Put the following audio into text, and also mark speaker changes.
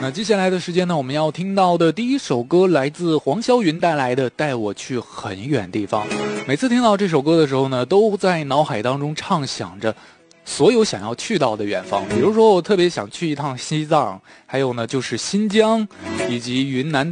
Speaker 1: 那接下来的时间呢，我们要听到的第一首歌来自黄霄云带来的《带我去很远地方》。每次听到这首歌的时候呢，都在脑海当中畅想着所有想要去到的远方，比如说我特别想去一趟西藏，还有呢就是新疆以及云南